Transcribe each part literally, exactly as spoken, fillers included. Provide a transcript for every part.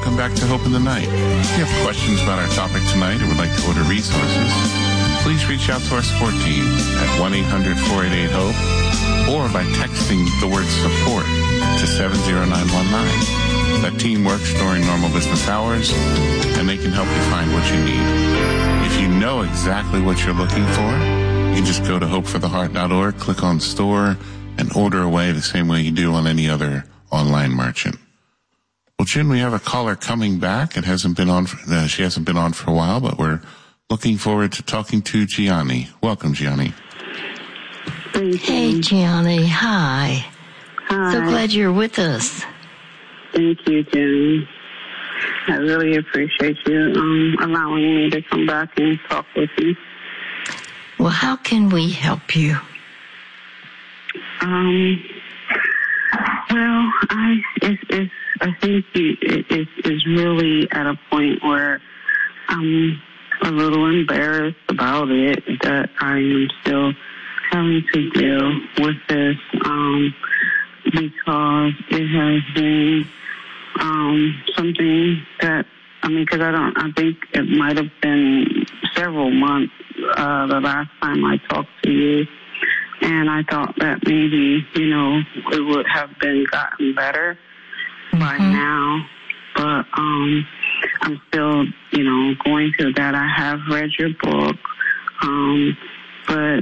welcome back to Hope in the Night. If you have questions about our topic tonight or would like to order resources, please reach out to our support team at one eight hundred four eight eight HOPE or by texting the word support to seven zero nine one nine. That team works during normal business hours, and they can help you find what you need. If you know exactly what you're looking for, you just go to hope for the heart dot org, click on store, and order away the same way you do on any other online merchant. Well, Jen, we have a caller coming back. It hasn't been on. For, uh, she hasn't been on for a while, but we're looking forward to talking to Gianni. Welcome, Gianni. Hey, Gianni. Hi. Hi. So glad you're with us. Thank you, Jen. I really appreciate you um, allowing me to come back and talk with you. Well, how can we help you? Um. Well, I it's, it's I think it, it's, it's really at a point where I'm a little embarrassed about it, that I am still having to deal with this um, because it has been um, something that, I mean, because I don't, I think it might have been several months uh, the last time I talked to you. And I thought that maybe, you know, it would have been gotten better mm-hmm. by now. But um, I'm still, you know, going through that. I have read your book. Um, but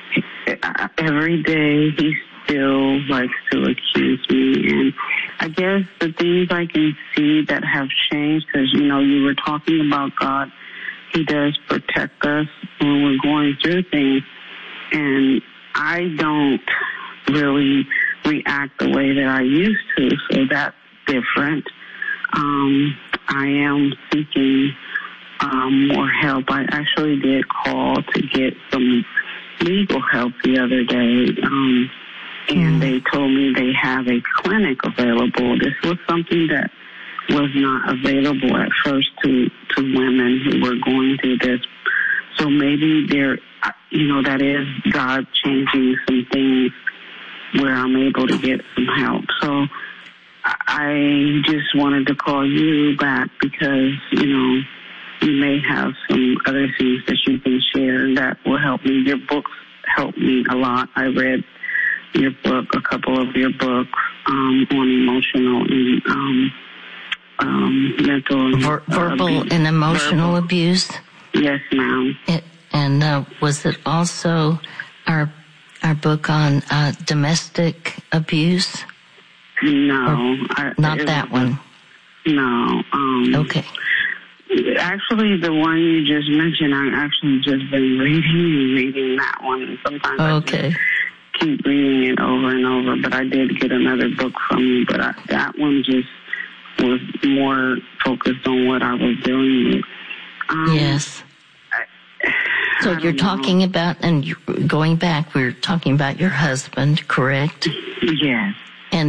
every day he still likes to accuse me. And I guess the things I can see that have changed, because, you know, you were talking about God. He does protect us when we're going through things. And I don't really react the way that I used to, so that's different. Um, I am seeking um, more help. I actually did call to get some legal help the other day, um, and they told me they have a clinic available. This was something that was not available at first to, to women who were going through this. So maybe there, you know, that is God changing some things where I'm able to get some help. So I just wanted to call you back because, you know, you may have some other things that you can share that will help me. Your books help me a lot. I read your book, a couple of your books um, on emotional and um, um, mental Ver- verbal abuse. and emotional verbal. abuse. Yes, ma'am. It, and uh, was it also our our book on uh, domestic abuse? No, I, not that was, one. No. Um, okay. Actually, the one you just mentioned, I actually just been reading and reading that one. And sometimes okay. I just keep reading it over and over. But I did get another book from you, but I, that one just was more focused on what I was dealing with. Um, yes. So you're talking about, and going back, we're talking about your husband, correct? Yes.